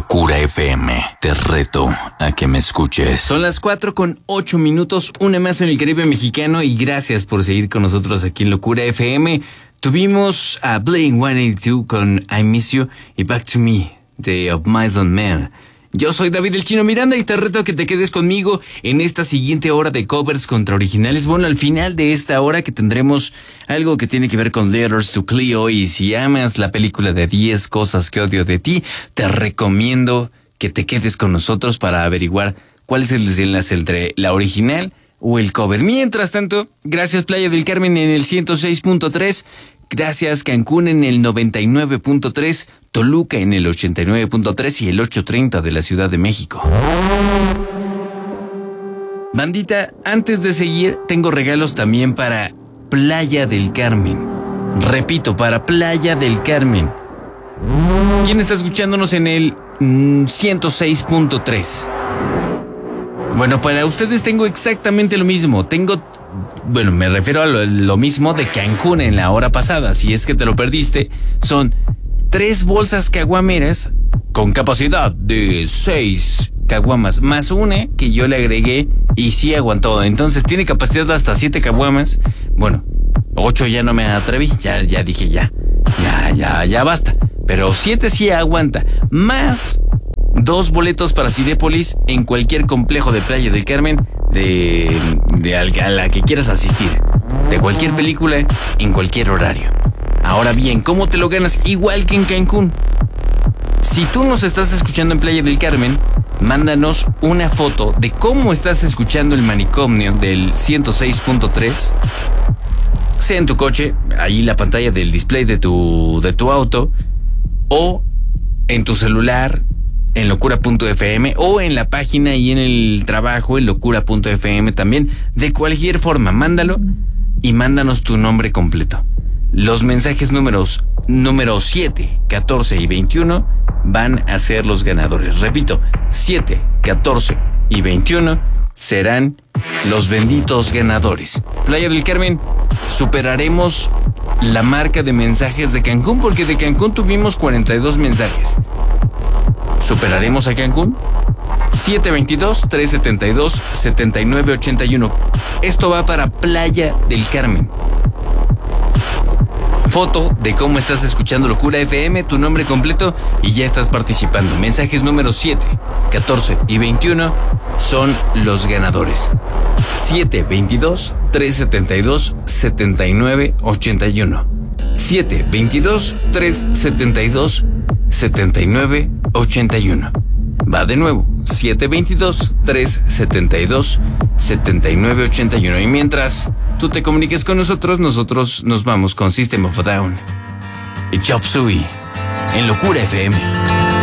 Locura FM, te reto a que me escuches. Son las 4:08, una más en el Caribe mexicano, y gracias por seguir con nosotros aquí en Locura FM. Tuvimos a Blink-182 con I Miss You y Back to Me de Of Mice and Men. Yo soy David el Chino Miranda y te reto a que te quedes conmigo en esta siguiente hora de covers contra originales. Bueno, al final de esta hora que tendremos algo que tiene que ver con Letters to Cleo, y si amas la película de 10 cosas que odio de ti, te recomiendo que te quedes con nosotros para averiguar cuál es el desenlace entre la original o el cover. Mientras tanto, gracias Playa del Carmen en el 106.3, gracias Cancún en el 99.3, Toluca en el 89.3 y el 830 de la Ciudad de México. Bandita, antes de seguir, tengo regalos también para Playa del Carmen. Repito, para Playa del Carmen. ¿Quién está escuchándonos en el 106.3? Bueno, para ustedes tengo exactamente lo mismo. Me refiero a lo mismo de Cancún en la hora pasada. Si es que te lo perdiste, son 3 bolsas caguameras con capacidad de 6 caguamas, más una que yo le agregué y sí aguantó. Entonces tiene capacidad hasta 7 caguamas. Bueno, 8 ya no me atreví, ya dije ya basta. Pero 7 sí aguanta, más 2 boletos para Cinépolis en cualquier complejo de Playa del Carmen a la que quieras asistir, de cualquier película, en cualquier horario. Ahora bien, ¿cómo te lo ganas? Igual que en Cancún. Si tú nos estás escuchando en Playa del Carmen, mándanos una foto de cómo estás escuchando el manicomio del 106.3, sea en tu coche, ahí la pantalla del display de tu auto, o en tu celular, en locura.fm, o en la página y en el trabajo en locura.fm también. De cualquier forma, mándalo y mándanos tu nombre completo. Los mensajes números 7, 14 y 21 van a ser los ganadores. Repito, 7, 14 y 21 serán los benditos ganadores. Playa del Carmen, superaremos la marca de mensajes de Cancún, porque de Cancún tuvimos 42 mensajes. ¿Superaremos a Cancún? 722-372-7981. Esto va para Playa del Carmen. Foto de cómo estás escuchando Locura FM, tu nombre completo y ya estás participando. Mensajes números 7, 14 y 21 son los ganadores. 722-372-7981. 722-372-7981. Va de nuevo, 722-372-7981. Y mientras tú te comuniques con nosotros nos vamos con System of a Down y Chop Suey en Locura FM.